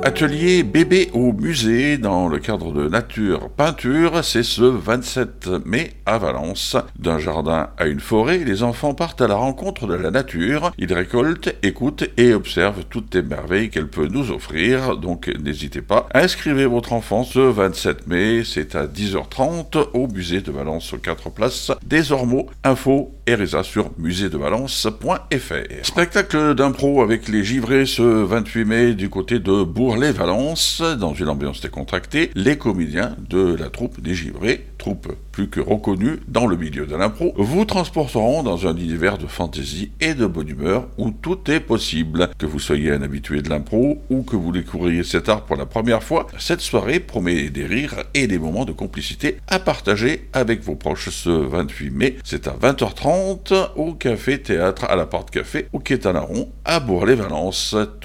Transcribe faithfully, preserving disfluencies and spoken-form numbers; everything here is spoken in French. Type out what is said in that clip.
Atelier bébé au musée dans le cadre de Nature Peinture, c'est ce vingt-sept mai à Valence. D'un jardin à une forêt, les enfants partent à la rencontre de la nature. Ils récoltent, écoutent et observent toutes les merveilles qu'elle peut nous offrir. Donc n'hésitez pas à inscrire votre enfant ce vingt-sept mai, c'est à dix heures trente au musée de Valence, aux quatre places des Ormeaux. Info et résa sur musée de valence point f r. Spectacle d'impro avec les givrés ce vingt-huit mai du côté de Bourg-les-Valence, dans une ambiance décontractée. Les comédiens de la troupe des givrés, troupe plus que reconnue dans le milieu de l'impro, vous transporteront dans un univers de fantaisie et de bonne humeur où tout est possible. Que vous soyez un habitué de l'impro ou que vous découvriez cet art pour la première fois, cette soirée promet des rires et des moments de complicité à partager avec vos proches ce vingt-huit mai. C'est à vingt heures trente au Café Théâtre à la Porte Café, au Quai Talaron, à Bourg-les-Valence.